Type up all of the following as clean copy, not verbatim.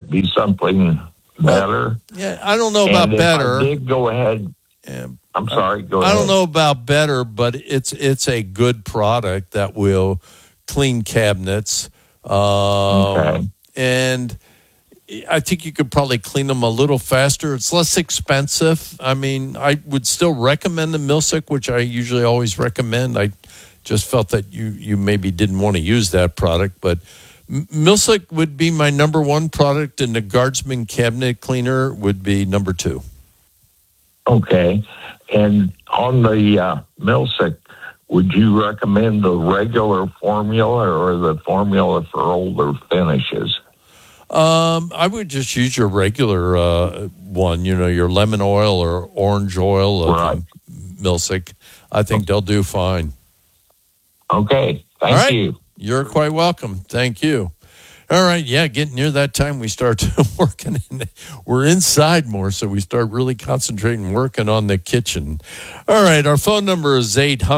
be something better? Yeah, I don't know about better. I did go ahead. I'm sorry. Go ahead. I don't know about better, but it's a good product that will clean cabinets. Okay. And I think you could probably clean them a little faster. It's less expensive. I mean, I would still recommend the Milsic, which I usually always recommend. I just felt that you maybe didn't want to use that product, but Milsic would be my number one product, and the Guardsman cabinet cleaner would be number two. Okay. And on the Milsic, would you recommend the regular formula or the formula for older finishes? I would just use your regular one, your lemon oil or orange oil of Milsic. I think they'll do fine. Okay. Thank you. You're quite welcome. Thank you. All right. Yeah, getting near that time, we start working. We're inside more, so we start really concentrating, working on the kitchen. All right. Our phone number is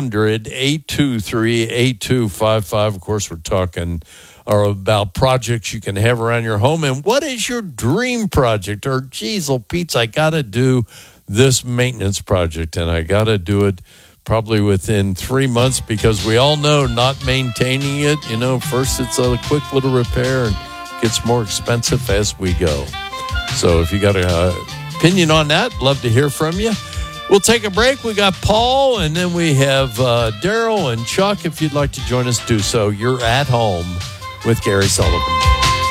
800-823-8255. Of course, we're talking about projects you can have around your home. And what is your dream project? Or, geez, Pete, I got to do this maintenance project, and I got to do it probably within 3 months, because we all know not maintaining it, first it's a quick little repair and gets more expensive as we go. So if you got an opinion on that, love to hear from you. We'll take a break. We got Paul, and then we have Daryl and Chuck. If you'd like to join us, do so. You're at home with Gary Sullivan.